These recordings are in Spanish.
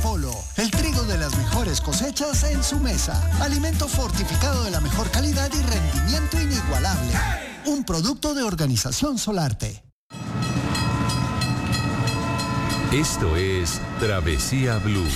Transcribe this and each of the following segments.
Polo, el trigo de las mejores cosechas en su mesa. Alimento fortificado de la mejor calidad y rendimiento inigualable. Un producto de Organización Solarte. Esto es Travesía Blue.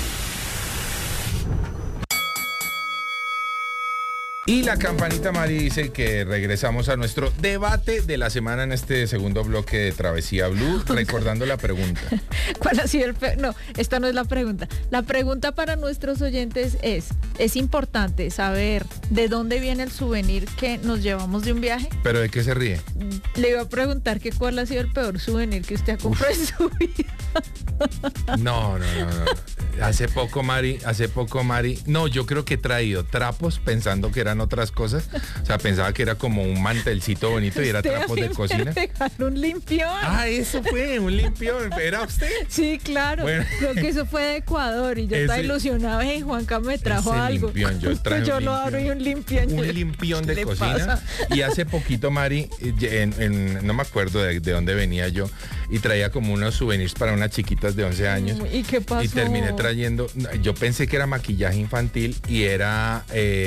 Y la campanita Mari dice que regresamos a nuestro debate de la semana en este segundo bloque de Travesía Blue, recordando la pregunta. ¿Cuál ha sido el No, esta no es la pregunta. La pregunta para nuestros oyentes ¿es importante saber de dónde viene el souvenir que nos llevamos de un viaje? ¿Pero de qué se ríe? Le iba a preguntar que cuál ha sido el peor souvenir que usted ha comprado en su vida. No. Hace poco, Mari, no, yo creo que he traído trapos pensando que eran otras cosas. O sea, pensaba que era como un mantelcito bonito y era trapos de cocina. Un limpión. Ah, eso fue, un limpión. ¿Era usted? Sí, claro. Bueno. Creo que eso fue de Ecuador y yo estaba ilusionada. Hey, Juanca me trajo algo. Limpión, yo lo abro y un limpión. Un limpión de cocina. Y hace poquito, Mari, no me acuerdo de dónde venía yo, y traía como unos souvenirs para unas chiquitas de 11 años. ¿Y qué pasó? Y terminé trayendo, yo pensé que era maquillaje infantil y era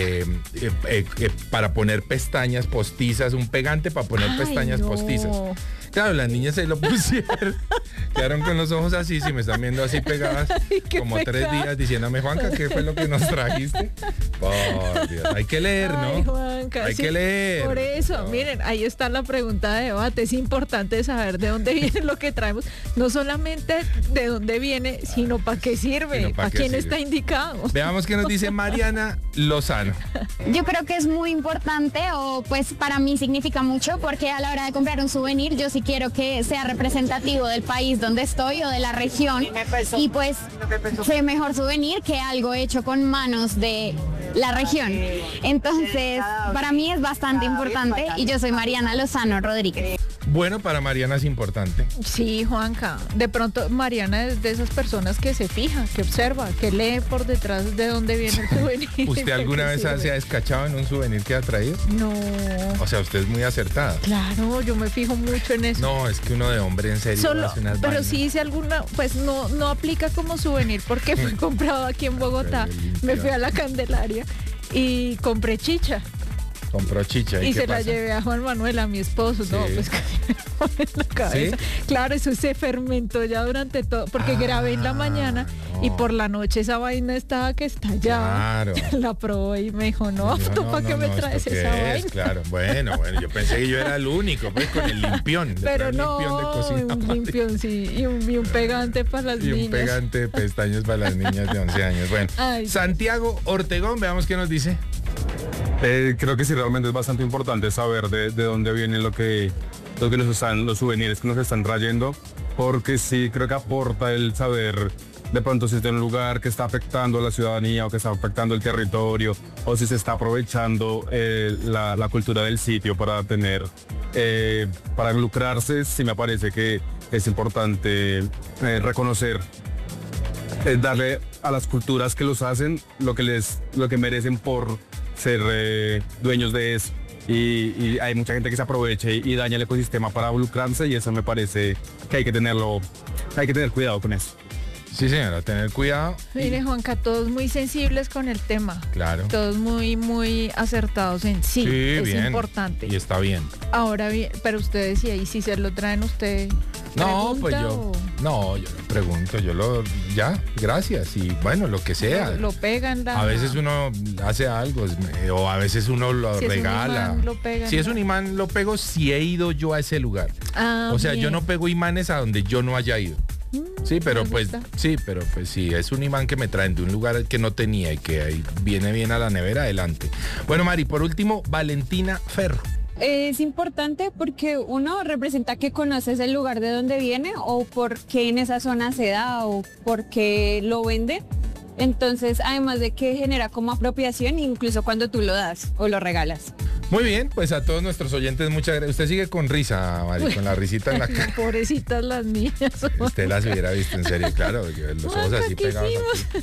para poner pestañas postizas, un pegante para poner pestañas postizas. Claro, las niñas se lo pusieron, quedaron con los ojos así, si me están viendo así pegadas, como 3 días diciéndome, Juanca, ¿qué fue lo que nos trajiste? Por Dios, hay que leer, ¿no? Ay, Juanca, hay que leer. Por eso, miren, ahí está la pregunta de debate. Es importante saber de dónde viene lo que traemos, no solamente de dónde viene, sino para qué sirve, para quién está indicado. Veamos qué nos dice Mariana Lozano. Yo creo que es muy importante, o pues para mí significa mucho, porque a la hora de comprar un souvenir, yo sí quiero que sea representativo del país donde estoy o de la región, y pues qué mejor souvenir que algo hecho con manos de la región. Entonces, para mí es bastante importante, y yo soy Mariana Lozano Rodríguez. Bueno, para Mariana es importante. Sí, Juanca. De pronto Mariana es de esas personas que se fija, que observa, que lee por detrás de dónde viene el souvenir. ¿Usted alguna vez se ha descachado en un souvenir que ha traído? No. O sea, usted es muy acertada. Claro, yo me fijo mucho en eso. No, es que uno de hombre en serio hace unas pero vainas. sí hice alguna, pues no aplica como souvenir porque fue comprado aquí en Bogotá. Me fui a la Candelaria y compré chicha. Compró chicha. Y se la llevé a Juan Manuel, a mi esposo. Sí. No, pues casi me pone en la cabeza. ¿Sí? Claro, eso se fermentó ya durante todo, porque grabé en la mañana y por la noche esa vaina estaba que estallaba. Claro. La probó y me dijo, ¿tú para qué me traes esa vaina? Claro, bueno, yo pensé que yo era el único, pues con el limpión. Pero no, limpión de cocina, un limpión, sí, y un pegante para las niñas. Y un pegante de pestañas para las niñas de 11 años. Bueno, Santiago Ortegón, veamos qué nos dice. Creo que sí, realmente es bastante importante saber de dónde vienen los souvenirs que nos están trayendo, porque sí creo que aporta el saber de pronto si está en un lugar que está afectando a la ciudadanía o que está afectando el territorio, o si se está aprovechando la cultura del sitio para para lucrarse. Sí me parece que es importante reconocer, darle a las culturas que los hacen lo que merecen por ser dueños de eso, y hay mucha gente que se aprovecha y daña el ecosistema para lucrarse, y eso me parece que hay que tener cuidado con eso. Sí, señora, tener cuidado. Mire, Juanca, todos muy sensibles con el tema. Claro. Todos muy, muy acertados en sí. Es bien, importante. Y está bien. Ahora bien, pero usted decía, ¿y si se lo traen usted? No, pues yo lo pregunto, gracias, y bueno, lo que sea. Lo pegan. A veces uno hace algo, o a veces uno lo regala. Si es un imán, lo pego si he ido yo a ese lugar. O sea, bien. Yo no pego imanes a donde yo no haya ido. Sí, pero pues si es un imán que me traen de un lugar que no tenía y que ahí viene bien a la nevera, adelante. Bueno, Mari, por último, Valentina Ferro. Es importante porque uno representa que conoces el lugar de donde viene, o por qué en esa zona se da, o por qué lo vende. Entonces, además de que genera como apropiación, incluso cuando tú lo das o lo regalas. Muy bien, pues a todos nuestros oyentes, muchas gracias. Usted sigue con risa, Mari, con la risita en la cara. Pobrecitas las niñas. Usted las hubiera visto, en serio, claro, los ojos así pegados aquí.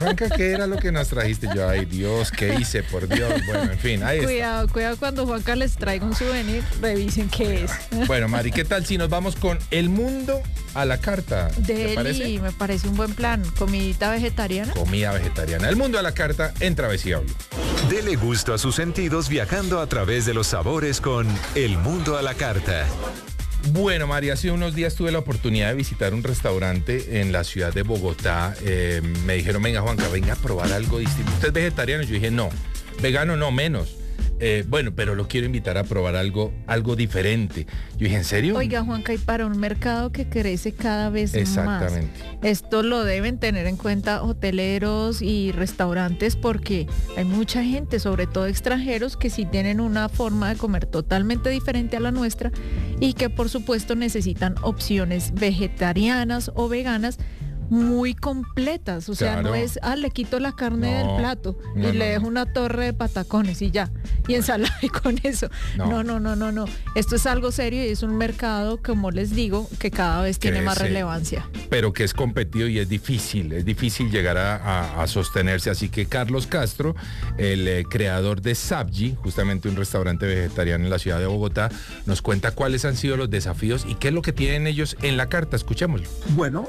Juanca, ¿qué era lo que nos trajiste? Yo, ay Dios, ¿qué hice? Por Dios. Bueno, en fin, ahí está. Cuidado cuando Juanca les traiga un souvenir, revisen qué es. Bueno, Mari, ¿qué tal si nos vamos con El Mundo a la Carta? ¿Te parece? Me parece un buen plan. ¿Comidita vegetariana? Comida vegetariana. El Mundo a la Carta en Travesía Blue. Dele gusto a sus sentidos viajando a través de los sabores con El Mundo a la Carta. Bueno, María, hace unos días tuve la oportunidad de visitar un restaurante en la ciudad de Bogotá. Me dijeron, venga, Juanca, venga a probar algo distinto. ¿Usted es vegetariano? Yo dije, no. Vegano no, menos. Bueno, pero lo quiero invitar a probar algo diferente. Yo dije, ¿en serio? Oiga, Juanca, y para un mercado que crece cada vez Exactamente. más. Esto lo deben tener en cuenta hoteleros y restaurantes porque hay mucha gente, sobre todo extranjeros, que sí tienen una forma de comer totalmente diferente a la nuestra y que por supuesto necesitan opciones vegetarianas o veganas muy completas, o sea, no es, le quito la carne del plato y le dejo una torre de patacones y ya, y ensalada y con eso. No. Esto es algo serio y es un mercado, como les digo, que cada vez tiene más relevancia. Pero que es competido y es difícil llegar a sostenerse. Así que Carlos Castro, el creador de Sabji, justamente un restaurante vegetariano en la ciudad de Bogotá, nos cuenta cuáles han sido los desafíos y qué es lo que tienen ellos en la carta. Escuchémoslo. Bueno,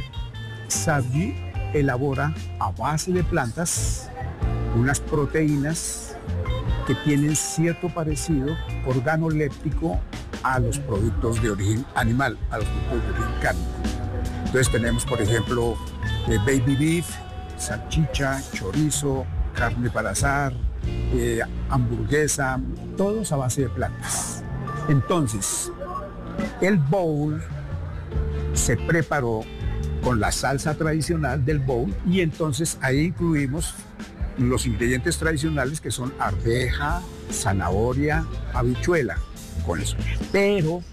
Sabji elabora a base de plantas unas proteínas que tienen cierto parecido organoléptico a los productos de origen animal, a los productos de origen cárnico. Entonces tenemos, por ejemplo, baby beef, salchicha, chorizo, carne para asar, hamburguesa, todos a base de plantas. Entonces, el bowl se preparó con la salsa tradicional del bowl y entonces ahí incluimos los ingredientes tradicionales que son arveja, zanahoria, habichuela, con eso. Pero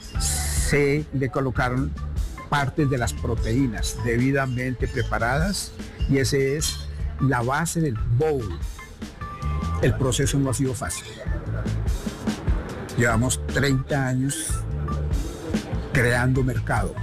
se le colocaron partes de las proteínas debidamente preparadas y ese es la base del bowl. El proceso no ha sido fácil. Llevamos 30 años creando mercado.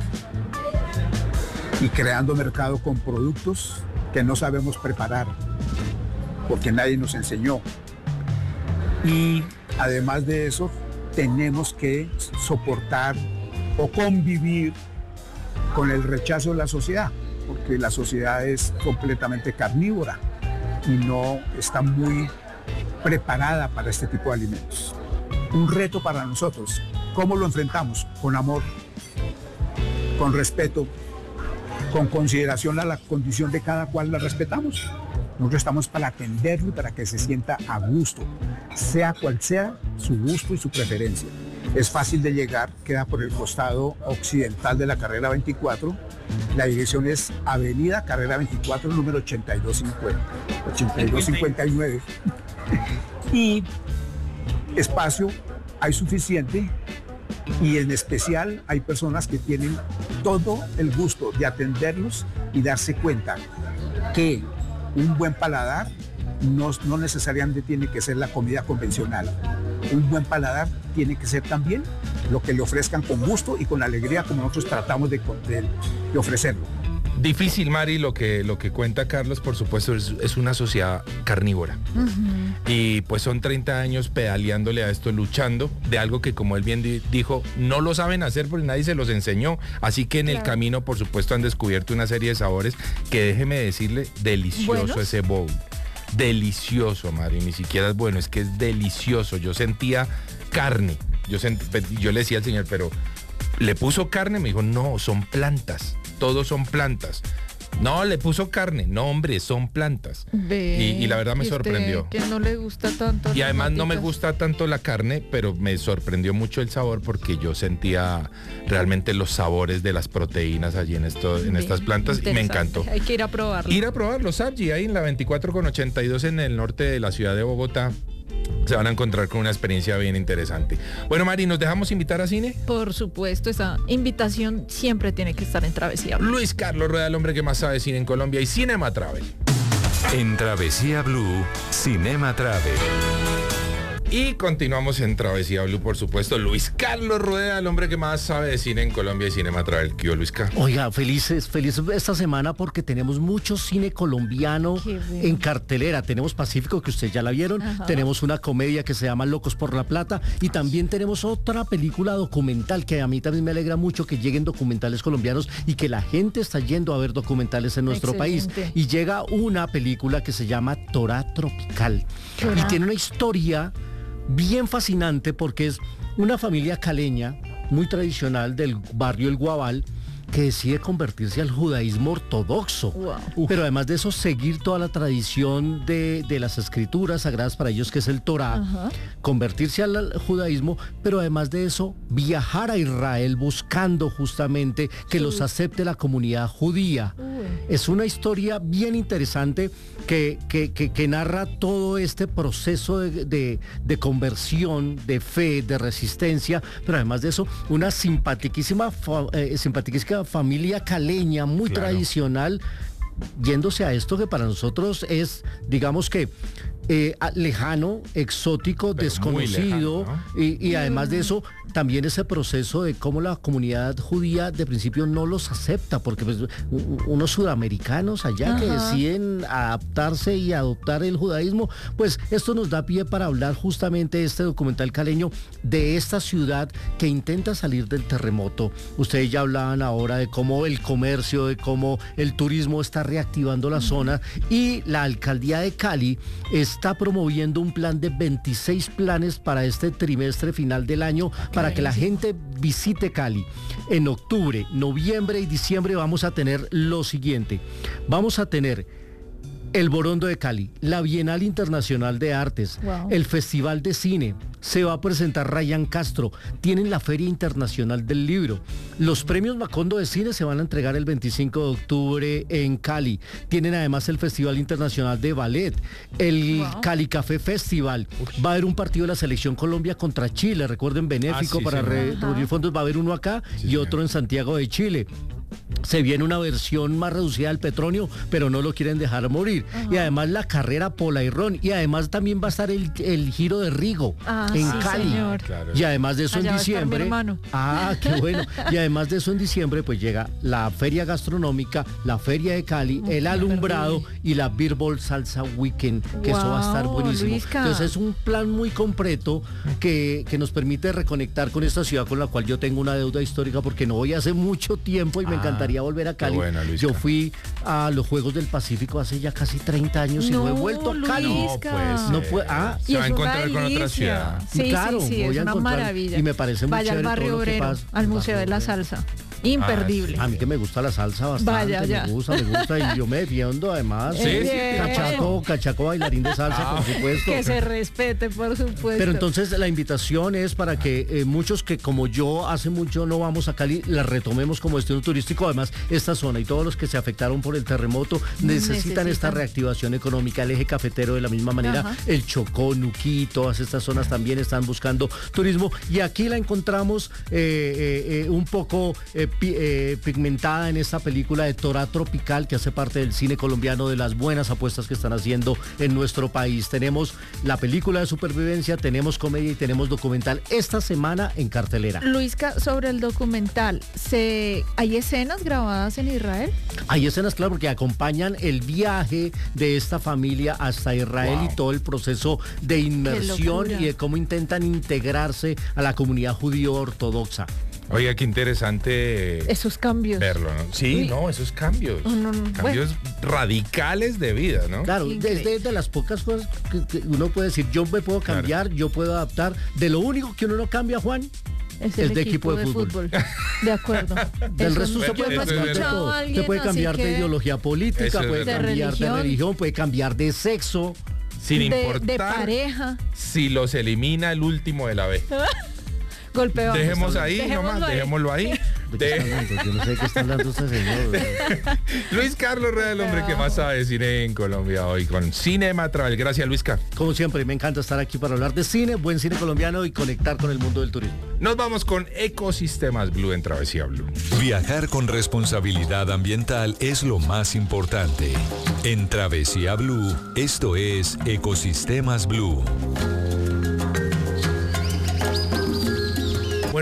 Y creando mercado con productos que no sabemos preparar, porque nadie nos enseñó. Y además de eso, tenemos que soportar o convivir con el rechazo de la sociedad, porque la sociedad es completamente carnívora y no está muy preparada para este tipo de alimentos. Un reto para nosotros. ¿Cómo lo enfrentamos? Con amor, con respeto, con consideración a la condición de cada cual, la respetamos. Nosotros estamos para atenderlo y para que se sienta a gusto, sea cual sea su gusto y su preferencia. Es fácil de llegar, queda por el costado occidental de la carrera 24. La dirección es Avenida Carrera 24, número 8259. Y espacio hay suficiente. Y en especial hay personas que tienen todo el gusto de atenderlos y darse cuenta que un buen paladar no necesariamente tiene que ser la comida convencional. Un buen paladar tiene que ser también lo que le ofrezcan con gusto y con alegría como nosotros tratamos de ofrecerlo. Difícil, Mari, lo que cuenta Carlos, por supuesto, es una sociedad carnívora. Y pues son 30 años pedaleándole a esto, luchando de algo que, como él bien dijo, no lo saben hacer porque nadie se los enseñó. Así que en el camino, por supuesto, han descubierto una serie de sabores que, déjeme decirle, delicioso. ¿Buenos? Ese bowl. Delicioso, Mari, ni siquiera es bueno, es que es delicioso. Yo sentía carne. Yo le decía al señor, pero ¿le puso carne? Me dijo, no, son plantas. Todos son plantas. No, le puso carne. No, hombre, son plantas. Y la verdad me sorprendió. Que no le gusta tanto. Y además no me gusta tanto la carne, pero me sorprendió mucho el sabor porque yo sentía realmente los sabores de las proteínas allí en estas plantas y me encantó. Hay que ir a probarlo. Ir a probarlo, Sabji, ahí en la 24/82 en el norte de la ciudad de Bogotá. Se van a encontrar con una experiencia bien interesante. Bueno, Mari, ¿nos dejamos invitar a cine? Por supuesto, esa invitación siempre tiene que estar en Travesía Blue. Luis Carlos Rueda, el hombre que más sabe de cine en Colombia y Cinema Travel. En Travesía Blue, Cinema Travel. Y continuamos en Travesía Blue, por supuesto. Luis Carlos Rueda, el hombre que más sabe de cine en Colombia y Cinema Travel. ¿Qué, Luis Carlos? Oiga, feliz esta semana porque tenemos mucho cine colombiano en cartelera. Tenemos Pacífico, que ustedes ya la vieron. Ajá. Tenemos una comedia que se llama Locos por la Plata. Y también tenemos otra película documental que a mí también me alegra mucho que lleguen documentales colombianos y que la gente está yendo a ver documentales en nuestro país. Y llega una película que se llama Torá Tropical. Y tiene una historia bien fascinante porque es una familia caleña muy tradicional del barrio El Guabal que decide convertirse al judaísmo ortodoxo. Wow. Pero además de eso, seguir toda la tradición de las escrituras sagradas para ellos, que es el Torá, convertirse al judaísmo, pero además de eso, viajar a Israel buscando justamente que los acepte la comunidad judía. Es una historia bien interesante que narra todo este proceso de conversión, de fe, de resistencia, pero además de eso, una simpaticísima familia caleña, muy tradicional, yéndose a esto que para nosotros es, digamos que, lejano, exótico, pero desconocido, lejano, ¿no? y además de eso, también ese proceso de cómo la comunidad judía de principio no los acepta, porque pues, unos sudamericanos allá que deciden adaptarse y adoptar el judaísmo, pues esto nos da pie para hablar justamente este documental caleño de esta ciudad que intenta salir del terremoto. Ustedes ya hablaban ahora de cómo el comercio, de cómo el turismo está reactivando la zona, y la alcaldía de Cali está promoviendo un plan de 26 planes para este trimestre final del año, para que la gente visite Cali. En octubre, noviembre y diciembre vamos a tener lo siguiente. Vamos a tener el Borondo de Cali, la Bienal Internacional de Artes, el Festival de Cine, se va a presentar Ryan Castro, tienen la Feria Internacional del Libro, los premios Macondo de Cine se van a entregar el 25 de octubre en Cali, tienen además el Festival Internacional de Ballet, el Cali Café Festival, va a haber un partido de la Selección Colombia contra Chile, recuerden, benéfico para reunir fondos, va a haber uno acá y otro en Santiago de Chile. Se viene una versión más reducida del Petronio, pero no lo quieren dejar morir. Y además la carrera Pola y Ron. Y además también va a estar el Giro de Rigo en Cali. Claro. Y además de eso allá en diciembre. Qué bueno. Y además de eso en diciembre, pues llega la Feria Gastronómica, la Feria de Cali, el Alumbrado y la Beer Bowl Salsa Weekend, que eso va a estar buenísimo. Luisca. Entonces es un plan muy completo que nos permite reconectar con esta ciudad con la cual yo tengo una deuda histórica porque no voy hace mucho tiempo y me encantaría volver a Cali. Bueno, yo fui a los Juegos del Pacífico hace ya casi 30 años y no he vuelto a Cali. No puede. Se va a encontrar con otra ciudad. Sí, claro, sí, es una maravilla. Y me parece muy chévere. Vaya al Barrio Obrero, al Museo de la Salsa. Imperdible. A mí que me gusta la salsa bastante, me gusta y yo me defiendo además. Cachaco bailarín de salsa, por supuesto. Que se respete, por supuesto. Pero entonces la invitación es para que muchos que como yo hace mucho no vamos a Cali, la retomemos como destino turístico. Además, esta zona y todos los que se afectaron por el terremoto necesitan esta reactivación económica. El eje cafetero de la misma manera, el Chocó, Nuquí, todas estas zonas también están buscando turismo. Y aquí la encontramos un poco pigmentada en esta película de Torá Tropical, que hace parte del cine colombiano, de las buenas apuestas que están haciendo en nuestro país. Tenemos la película de supervivencia, tenemos comedia y tenemos documental esta semana en cartelera. Luisca, sobre el documental, ¿hay escenas grabadas en Israel? Hay escenas, claro, porque acompañan el viaje de esta familia hasta Israel y todo el proceso de inmersión y de cómo intentan integrarse a la comunidad judío ortodoxa. Oiga, qué interesante esos cambios. Verlo, ¿no? Sí, esos cambios. Cambios radicales de vida, ¿no? Claro, desde de las pocas cosas que uno puede decir, yo me puedo cambiar, yo puedo adaptar. De lo único que uno no cambia, Juan, es de equipo de fútbol. De acuerdo. Del resto usted puede cambiar de todo. Usted puede cambiar de ideología política, puede cambiar de religión, puede cambiar de sexo. Sin importar de pareja. Si los elimina el último de la B. Golpeo. Dejémoslo ahí. Yo no sé de qué está hablando este señor. Luis Carlos Rueda, el hombre que más sabe de cine en Colombia hoy con Cinema Travel. Gracias, Luis Carlos. Como siempre, me encanta estar aquí para hablar de cine, buen cine colombiano y conectar con el mundo del turismo. Nos vamos con Ecosistemas Blue en Travesía Blue. Viajar con responsabilidad ambiental es lo más importante. En Travesía Blue, esto es Ecosistemas Blue.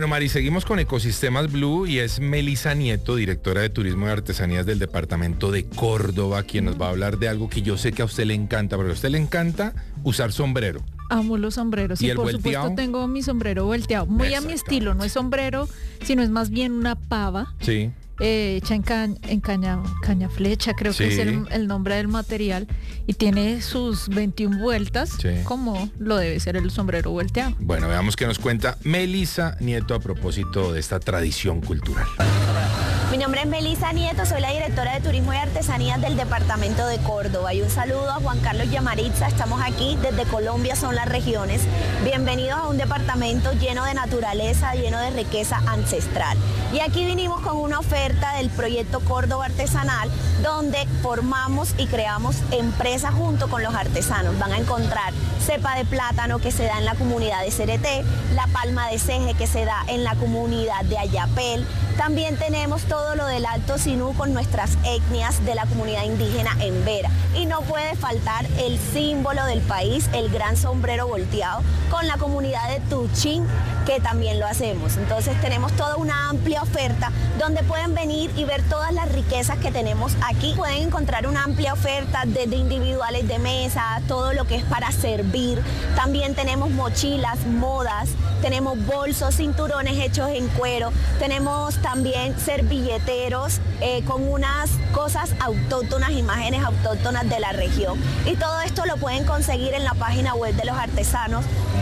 Bueno, Mari, seguimos con Ecosistemas Blue y es Melissa Nieto, directora de Turismo y Artesanías del departamento de Córdoba, quien nos va a hablar de algo que yo sé que a usted le encanta, porque a usted le encanta usar sombrero. Amo los sombreros y por supuesto tengo mi sombrero volteado, muy a mi estilo, no es sombrero, sino es más bien una pava. Sí. Hecha en caña flecha, creo que es el nombre del material, y tiene sus 21 vueltas, como lo debe ser el sombrero volteado. Bueno, veamos qué nos cuenta Melissa Nieto a propósito de esta tradición cultural. Mi nombre es Melissa Nieto, soy la directora de Turismo y Artesanías del departamento de Córdoba. Y un saludo a Juan Carlos Yamaritza, estamos aquí desde Colombia, son las regiones. Bienvenidos a un departamento lleno de naturaleza, lleno de riqueza ancestral. Y aquí vinimos con una oferta del proyecto Córdoba Artesanal, donde formamos y creamos empresas junto con los artesanos. Van a encontrar cepa de plátano que se da en la comunidad de Cereté, la palma de ceje que se da en la comunidad de Ayapel. También tenemos todo lo del Alto Sinú con nuestras etnias de la comunidad indígena en Vera. Y no puede faltar el símbolo del país, el gran sombrero volteado, con la comunidad de Tuchín, que también lo hacemos. Entonces tenemos toda una amplia oferta donde pueden venir y ver todas las riquezas que tenemos aquí. Pueden encontrar una amplia oferta desde individuales de mesa, todo lo que es para servir. También tenemos mochilas, modas, tenemos bolsos, cinturones hechos en cuero, tenemos también servilleteros con unas cosas autóctonas, imágenes autóctonas de la región. Y todo esto lo pueden conseguir en la página web de los artesanos,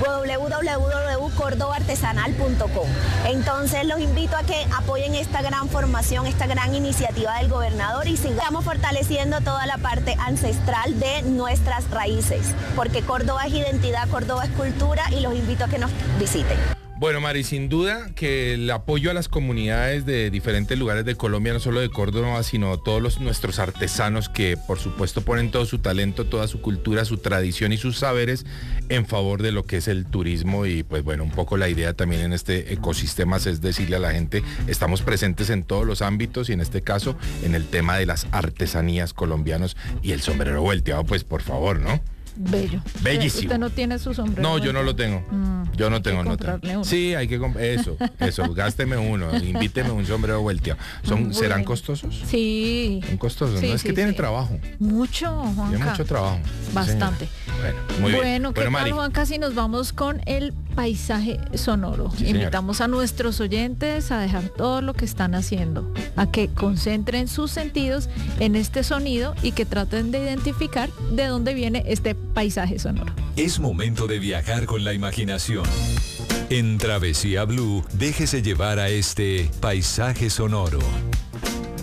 www.cordobaartesanal.com. Entonces los invito a que apoyen esta gran formación, esta gran iniciativa del gobernador y sigamos fortaleciendo toda la parte ancestral de nuestras raíces, porque Córdoba es identidad, Córdoba es cultura y los invito a que nos visiten. Bueno, Mari, sin duda que el apoyo a las comunidades de diferentes lugares de Colombia, no solo de Córdoba, sino todos nuestros artesanos que por supuesto ponen todo su talento, toda su cultura, su tradición y sus saberes en favor de lo que es el turismo. Y pues bueno, un poco la idea también en este ecosistema es decirle a la gente, estamos presentes en todos los ámbitos y en este caso en el tema de las artesanías colombianos y el sombrero volteado, pues por favor, ¿no? Bello. Bellísimo. ¿Usted no tiene su sombrero? No, yo no lo tengo. Yo no tengo, no tengo. Uno. Sí, hay que comprar eso, gásteme uno, invíteme un sombrero volteado. ¿Serán costosos? Sí. Son costosos, sí, ¿no? Es que tienen trabajo. Mucho, Juanca. Tiene mucho trabajo. Bastante. Sí, bueno, muy bien. ¿Qué tal, Juanca, si nos vamos con el paisaje sonoro? Sí, invitamos a nuestros oyentes a dejar todo lo que están haciendo, a que concentren sus sentidos en este sonido y que traten de identificar de dónde viene este paisaje sonoro. Es momento de viajar con la imaginación. En Travesía Blue, déjese llevar a este paisaje sonoro.